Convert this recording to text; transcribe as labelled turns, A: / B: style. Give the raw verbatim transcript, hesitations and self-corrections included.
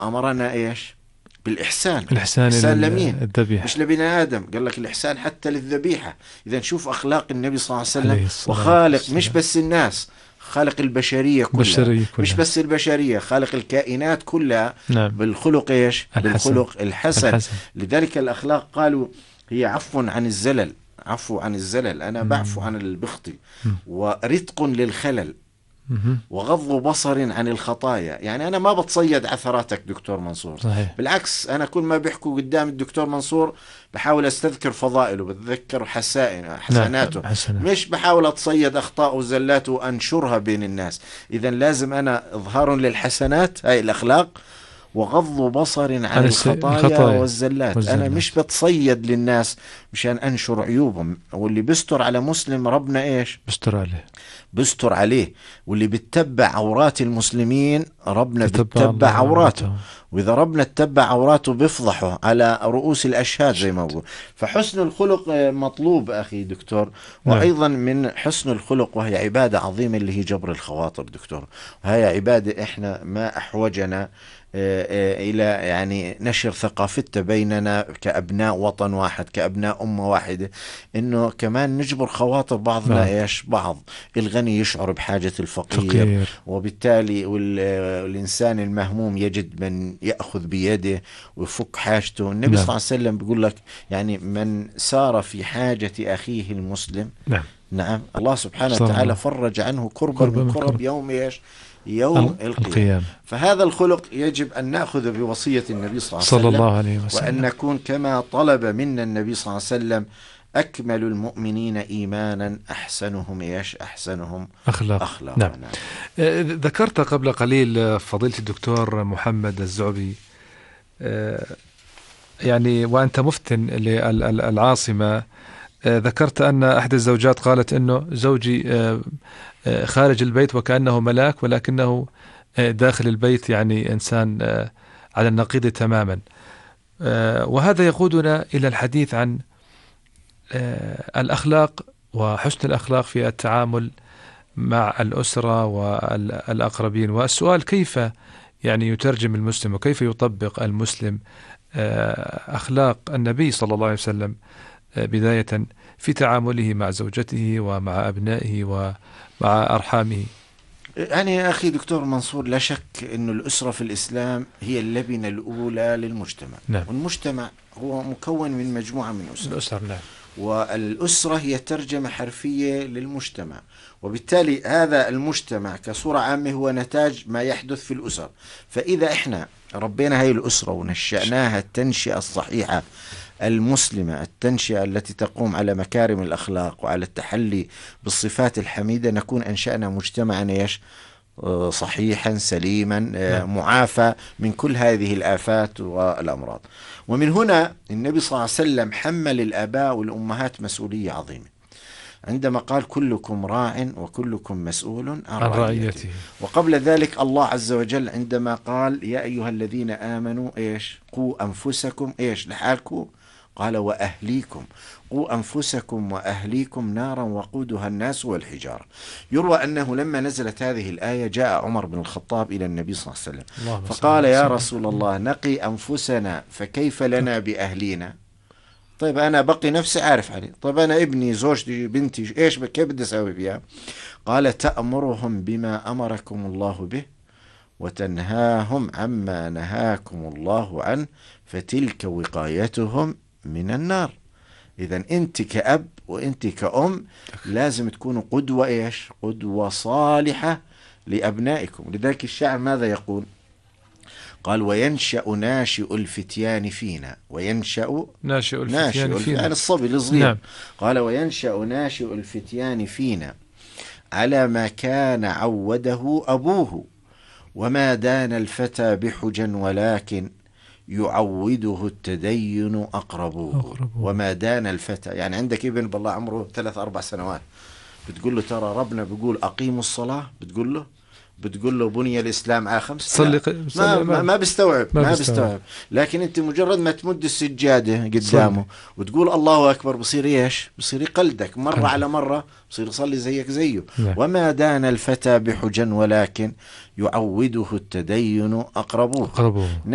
A: أمرنا إيش؟ بالإحسان.
B: الإحسان,
A: إحسان لمين؟
B: الذبيحة،
A: مش لبني آدم. قال لك الإحسان حتى للذبيحة. إذا نشوف أخلاق النبي صلى الله عليه
B: عليه
A: وسلم، وخالق مش بس الناس، خالق البشرية كلها.
B: بشرية كلها.
A: مش بس البشرية، خالق الكائنات كلها.
B: نعم.
A: بالخلق إيش؟
B: الحسن.
A: بالخلق الحسن.
B: الحسن.
A: لذلك الأخلاق قالوا هي عفو عن الزلل، عفو عن الزلل، أنا
B: مم.
A: بعفو عن البخطي،
B: مم.
A: ورتق للخلل،
B: مم.
A: وغض بصر عن الخطايا. يعني أنا ما بتصيد عثراتك دكتور منصور،
B: صحيح.
A: بالعكس أنا كل ما بيحكوا قدام الدكتور منصور بحاول أستذكر فضائله، بتذكر حسائن حسناته.
B: نعم.
A: مش بحاول أتصيد أخطاء وزلاته وأنشرها بين الناس. إذا لازم أنا إظهار للحسنات، هاي الأخلاق، وغض بصر عن, عن الخطايا, الخطايا والزلات. والزلات. أنا مش بتصيد للناس مشان أنشر عيوبهم. واللي بيستر على مسلم ربنا إيش؟
B: بيستر عليه،
A: بيستر عليه. واللي بيتبع عورات المسلمين ربنا بيتبع عوراته. وإذا ربنا اتبع عوراته بيفضحه على رؤوس الأشهاد زي ما بقول. فحسن الخلق مطلوب أخي دكتور. وأيضا من حسن الخلق، وهي عبادة عظيمة، اللي هي جبر الخواطر دكتور. وهي عبادة إحنا ما أحوجنا إلى يعني نشر ثقافتها بيننا كأبناء وطن واحد، كأبناء أمة واحدة، إنه كمان نجبر خواطر بعضنا. نعم. إيش بعض؟ الغني يشعر بحاجة الفقير، فقير. وبالتالي والإنسان المهموم يجد من يأخذ بيده ويفك حاجته. النبي. نعم. صلى الله عليه وسلم بيقول لك يعني من سار في حاجة أخيه المسلم.
B: نعم.
A: نعم الله سبحانه وتعالى فرج عنه كربا من كرب يوم إيش؟ يوم القيامة. فهذا الخلق يجب أن نأخذ بوصية النبي صلى الله عليه وسلم,
B: صلى الله عليه وسلم.
A: وأن نكون كما طلب منا النبي صلى الله عليه وسلم: أكمل المؤمنين إيمانا أحسنهم إيش؟ أحسنهم
B: أخلاق,
A: أخلاق.
B: نعم. نعم. ذكرت قبل قليل فضيلة الدكتور محمد الزعبي، يعني وأنت مفتن للعاصمة، ذكرت أن أحد الزوجات قالت أنه زوجي خارج البيت وكأنه ملاك، ولكنه داخل البيت يعني إنسان على النقيض تماما. وهذا يقودنا إلى الحديث عن الأخلاق وحسن الأخلاق في التعامل مع الأسرة والأقربين. والسؤال: كيف يعني يترجم المسلم وكيف يطبق المسلم أخلاق النبي صلى الله عليه وسلم بداية في تعامله مع زوجته ومع أبنائه ومع أرحامه؟
A: يعني يا أخي دكتور منصور، لا شك أن الأسرة في الإسلام هي اللبنة الأولى للمجتمع.
B: نعم.
A: والمجتمع هو مكون من مجموعة من أسر.
B: الأسر. نعم.
A: والأسرة هي ترجمة حرفية للمجتمع، وبالتالي هذا المجتمع كصورة عامة هو نتاج ما يحدث في الأسر. فإذا إحنا ربينا هاي الأسرة ونشأناها التنشئة الصحيحة المسلمة، التنشئة التي تقوم على مكارم الأخلاق وعلى التحلي بالصفات الحميدة، نكون أنشأنا مجتمعا إيش؟ صحيحا سليما معافى من كل هذه الآفات والأمراض. ومن هنا النبي صلى الله عليه وسلم حمل الآباء والأمهات مسؤولية عظيمة عندما قال: كلكم راع وكلكم مسؤول عن رعيته. وقبل ذلك الله عز وجل عندما قال: يا أيها الذين آمنوا إيش؟ قوا أنفسكم إيش لحالكم؟ قال: وأهليكم. قوا أنفسكم وأهليكم نارا وقودها الناس والحجارة. يروى أنه لما نزلت هذه الآية جاء عمر بن الخطاب إلى النبي صلى الله عليه وسلم فقال: يا رسول الله، نقي أنفسنا فكيف لنا بأهلينا؟ طيب أنا بقي نفسي عارف عليه، طيب أنا ابني زوجتي بنتي إيش كيف بدي أسوي فيها؟ قال: تأمرهم بما أمركم الله به وتنهاهم عما نهاكم الله عنه فتلك وقايتهم من النار. إذن أنت كأب وأنت كأم لازم تكونوا قدوة إيش؟ قدوة صالحة لأبنائكم. لذلك الشاعر ماذا يقول؟ قال: وينشأ ناشئ الفتيان فينا. وينشأ
B: ناشئ الفتيان, ناشئ الفتيان فينا،
A: يعني الصبي الصغير.
B: نعم.
A: قال: وينشأ ناشئ الفتيان فينا على ما كان عوده أبوه وما دان الفتى بحجا ولكن يعوده التدين أقربوه. أقربوه. وما دان الفتى، يعني عندك ابن بالله عمره ثلاث أربع سنوات، بتقول له ترى ربنا بيقول أقيموا الصلاة، بتقول له بتقول له بني الإسلام على خمس،
B: صلي
A: ما, ما, ما بيستوعب ما, ما بيستوعب. لكن أنت مجرد ما تمد السجادة قدامه وتقول الله أكبر بصير إيش؟ بصير يقلدك مرة قلد. على مرة بصير يصلي زيك زيه. لا. وما دان الفتى بحجا ولكن يعوده التدين أقربوه, أقربوه.